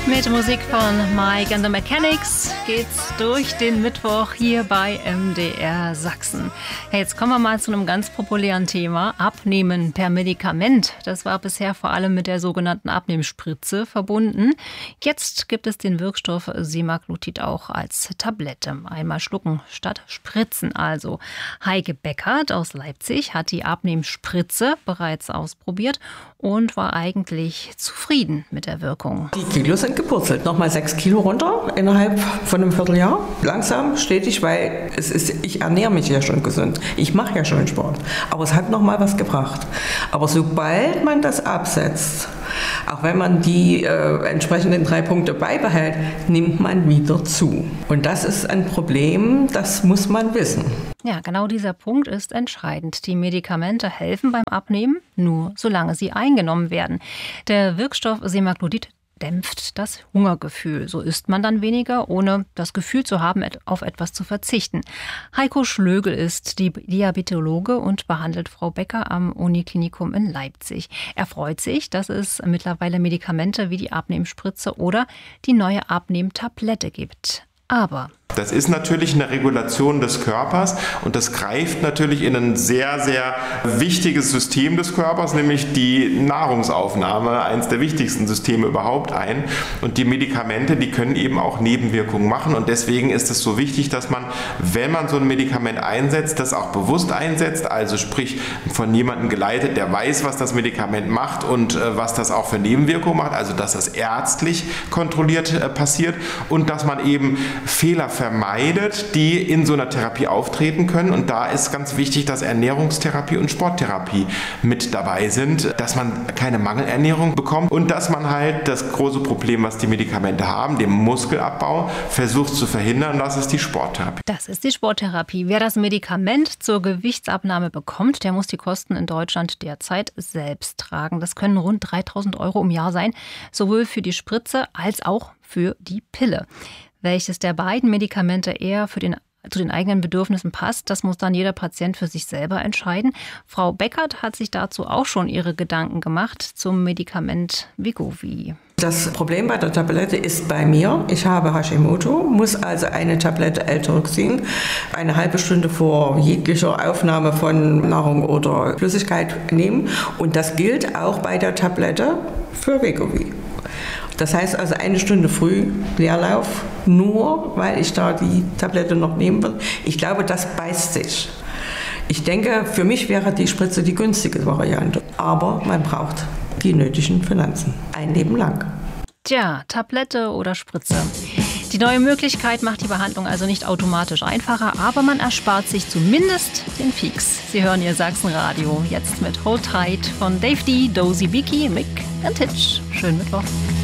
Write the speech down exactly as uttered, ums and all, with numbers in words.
Mit Musik von Mike and the Mechanics geht's durch den Mittwoch hier bei M D R Sachsen. Hey, jetzt kommen wir mal zu einem ganz populären Thema. Abnehmen per Medikament. Das war bisher vor allem mit der sogenannten Abnehmspritze verbunden. Jetzt gibt es den Wirkstoff Semaglutid auch als Tablette. Einmal schlucken statt spritzen also. Heike Beckert aus Leipzig hat die Abnehmspritze bereits ausprobiert und war eigentlich zufrieden mit der Wirkung. Die Kilos sind gepurzelt. Nochmal sechs Kilo runter innerhalb von einem Vierteljahr. Langsam, stetig, weil es ist, ich ernähre mich ja schon gesund. Ich mache ja schon Sport. Aber es hat nochmal was gebracht. Aber sobald man das absetzt, auch wenn man die äh, entsprechenden drei Punkte beibehält, nimmt man wieder zu. Und das ist ein Problem, das muss man wissen. Ja, genau dieser Punkt ist entscheidend. Die Medikamente helfen beim Abnehmen, nur solange sie eingenommen werden. Der Wirkstoff Semaglutid dämpft das Hungergefühl. So isst man dann weniger, ohne das Gefühl zu haben, auf etwas zu verzichten. Heiko Schlögel ist die Diabetologe und behandelt Frau Becker am Uniklinikum in Leipzig. Er freut sich, dass es mittlerweile Medikamente wie die Abnehmspritze oder die neue Abnehmtablette gibt. Aber das ist natürlich eine Regulation des Körpers und das greift natürlich in ein sehr, sehr wichtiges System des Körpers, nämlich die Nahrungsaufnahme, eines der wichtigsten Systeme überhaupt ein. Und die Medikamente, die können eben auch Nebenwirkungen machen und deswegen ist es so wichtig, dass man, wenn man so ein Medikament einsetzt, das auch bewusst einsetzt, also sprich von jemandem geleitet, der weiß, was das Medikament macht und äh, was das auch für Nebenwirkungen macht, also dass das ärztlich kontrolliert äh, passiert und dass man eben Fehler vermeidet, die in so einer Therapie auftreten können. Und da ist ganz wichtig, dass Ernährungstherapie und Sporttherapie mit dabei sind, dass man keine Mangelernährung bekommt und dass man halt das große Problem, was die Medikamente haben, den Muskelabbau, versucht zu verhindern. Das ist die Sporttherapie. Das ist die Sporttherapie. Wer das Medikament zur Gewichtsabnahme bekommt, der muss die Kosten in Deutschland derzeit selbst tragen. Das können rund dreitausend Euro im Jahr sein, sowohl für die Spritze als auch für die Pille. Welches der beiden Medikamente eher für den, zu den eigenen Bedürfnissen passt, das muss dann jeder Patient für sich selber entscheiden. Frau Beckert hat sich dazu auch schon ihre Gedanken gemacht zum Medikament Wegovy. Das Problem bei der Tablette ist bei mir, ich habe Hashimoto, muss also eine Tablette L-Tyroxin eine halbe Stunde vor jeglicher Aufnahme von Nahrung oder Flüssigkeit nehmen. Und das gilt auch bei der Tablette für Wegovy. Das heißt also eine Stunde früh Leerlauf, nur weil ich da die Tablette noch nehmen will. Ich glaube, das beißt sich. Ich denke, für mich wäre die Spritze die günstige Variante. Aber man braucht die nötigen Finanzen. Ein Leben lang. Tja, Tablette oder Spritze. Die neue Möglichkeit macht die Behandlung also nicht automatisch einfacher, aber man erspart sich zumindest den Peaks. Sie hören Ihr Sachsenradio jetzt mit Hold Tight von Dave D, Dozy Beaky, Mick und Hitch. Schönen Mittwoch.